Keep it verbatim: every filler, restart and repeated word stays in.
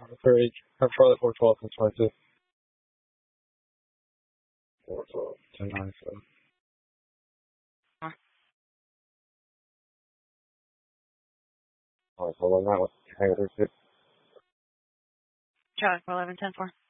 Courage. Have Charlotte four twelve and twenty-two. four twelve, ten ninety-seven. Alright, hold on that one. Hang on, Charlotte four eleven, ten four.